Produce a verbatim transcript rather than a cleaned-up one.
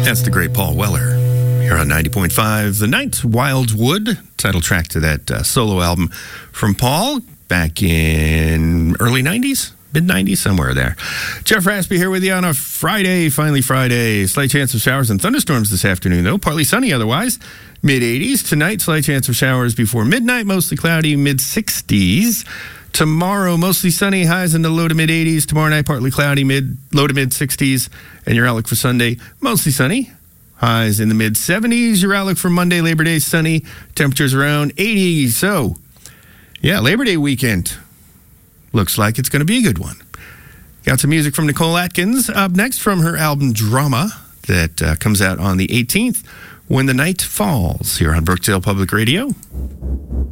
That's the great Paul Weller here on ninety point five The Night. Wildwood, title track to that uh, solo album from Paul back in early nineties, mid nineties, somewhere there. Jeff Raspy here with you on a Friday, finally Friday. Slight chance of showers and thunderstorms this afternoon, though. Partly sunny otherwise. mid eighties. Tonight, slight chance of showers before midnight, mostly cloudy, mid sixties. Tomorrow, mostly sunny, highs in the low to mid eighties. Tomorrow night, partly cloudy, mid low to mid sixties. And your outlook for Sunday, mostly sunny, highs in the mid seventies. Your outlook for Monday, Labor Day, sunny, temperatures around eighty. So, yeah, Labor Day weekend looks like it's going to be a good one. Got some music from Nicole Atkins up next from her album Drama that uh, comes out on the eighteenth, When the Night Falls, here on Brookdale Public Radio.